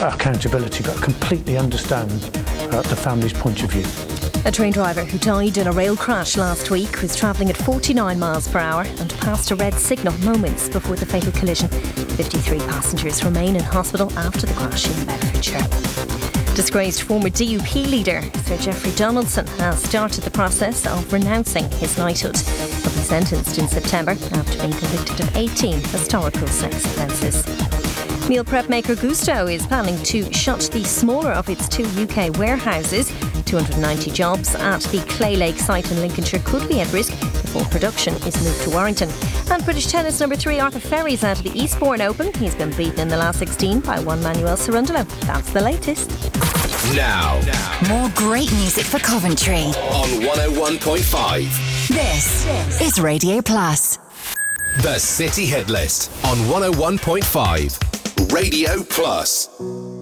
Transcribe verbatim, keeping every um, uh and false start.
accountability, but completely understand uh, the family's point of view. A train driver who died in a rail crash last week was travelling at forty-nine miles per hour and passed a red signal moments before the fatal collision. fifty-three passengers remain in hospital after the crash in Bedfordshire. Disgraced former D U P leader Sir Geoffrey Donaldson has started the process of renouncing his knighthood. He'll be sentenced in September after being convicted of eighteen historical sex offences. Meal prep maker Gusto is planning to shut the smaller of its two U K warehouses. two hundred ninety jobs at the Clay Lake site in Lincolnshire could be at risk before production is moved to Warrington. And British tennis number three Arthur Ferry's out of the Eastbourne Open. He's been beaten in the last sixteen by Juan Manuel Cerundolo. That's the latest. Now, more great music for Coventry on one oh one point five. This is Radio Plus. The City Hit List on one oh one point five. Radio Plus.